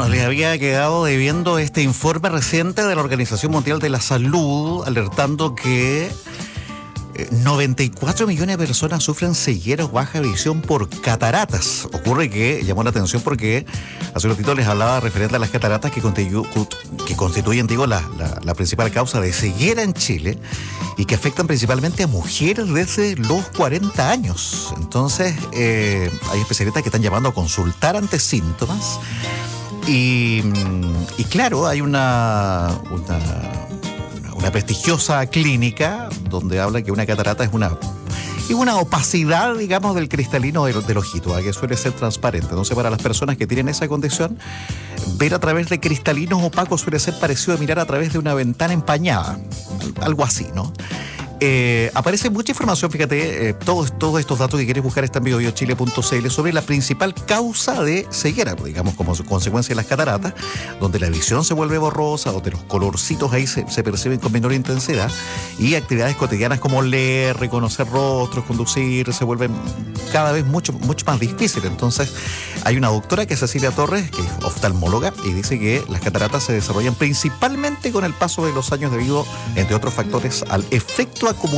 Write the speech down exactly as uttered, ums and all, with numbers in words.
les había quedado debiendo este informe reciente de la Organización Mundial de la Salud, alertando que noventa y cuatro millones de personas sufren ceguera o baja visión por cataratas. Ocurre que llamó la atención porque hace un ratito les hablaba referente a las cataratas que, constitu que constituyen, digo, la, la, la principal causa de ceguera en Chile y que afectan principalmente a mujeres desde los cuarenta años. Entonces, eh, hay especialistas que están llamando a consultar ante síntomas y, y claro, hay una... una Una prestigiosa clínica donde habla que una catarata es una, es una opacidad, digamos, del cristalino del, del ojito, ¿eh? Que suele ser transparente. Entonces, para las personas que tienen esa condición, ver a través de cristalinos opacos suele ser parecido a mirar a través de una ventana empañada. Algo así, ¿no? Eh, aparece mucha información, fíjate, eh, todos, todos estos datos que quieres buscar están en bio bio chile punto c l sobre la principal causa de ceguera, digamos, como consecuencia de las cataratas, donde la visión se vuelve borrosa, donde los colorcitos ahí se, se perciben con menor intensidad y actividades cotidianas como leer, reconocer rostros, conducir, se vuelven cada vez mucho, mucho más difíciles. Entonces, hay una doctora que es Cecilia Torres, que es oftalmóloga, y dice que las cataratas se desarrollan principalmente con el paso de los años debido, entre otros factores, al efecto acumulado